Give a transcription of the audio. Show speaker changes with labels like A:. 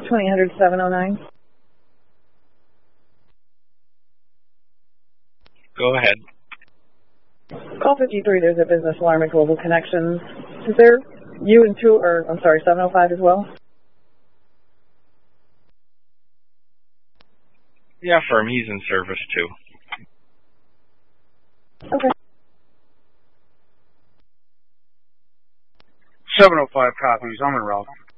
A: 2800-709.
B: Go ahead.
A: Call 53, there's a business alarm at Global Connections. Is there you and 705 as well?
B: Yeah, firm. He's in service too.
A: Okay.
C: 705 copies. I'm en route.